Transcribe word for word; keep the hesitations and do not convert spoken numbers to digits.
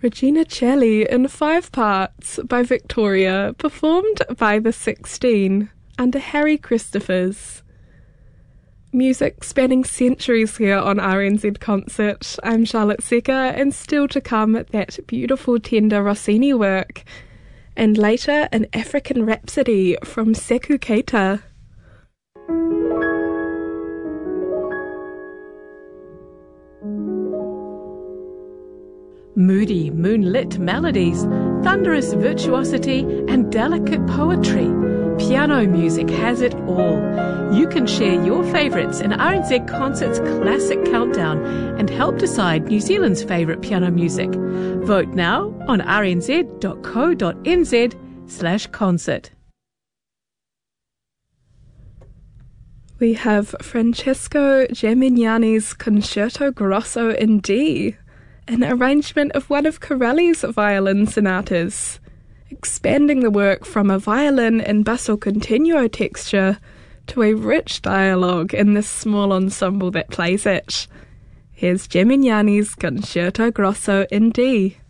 Regina Celli in five parts by Victoria, performed by the sixteen under Harry Christophers. Music spanning centuries here on R N Z Concert. I'm Charlotte Secker, and still to come that beautiful tender Rossini work, and later an African Rhapsody from Sekou Keita. Moody, moonlit melodies, thunderous virtuosity, and delicate poetry. Piano music has it all. You can share your favourites in R N Z Concert's Classic Countdown and help decide New Zealand's favourite piano music. Vote now on rnz.co.nz slash concert. We have Francesco Gemignani's Concerto Grosso in D, an arrangement of one of Corelli's violin sonatas, expanding the work from a violin and basso continuo texture to a rich dialogue in this small ensemble that plays it. Here's Gemignani's Concerto Grosso in D.